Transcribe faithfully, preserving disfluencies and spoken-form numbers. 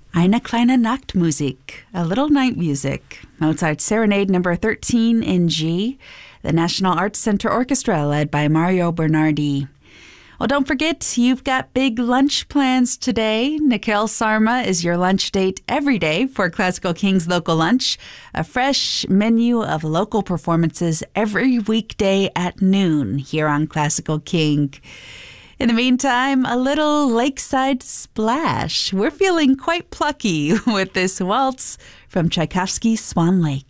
Eine kleine Nachtmusik, a little night music. Mozart's Serenade number thirteen in G, the National Arts Center Orchestra led by Mario Bernardi. Well, don't forget, you've got big lunch plans today. Nikhil Sarma is your lunch date every day for Classical King's Local Lunch, a fresh menu of local performances every weekday at noon here on Classical King. In the meantime, a little lakeside splash. We're feeling quite plucky with this waltz from Tchaikovsky's Swan Lake.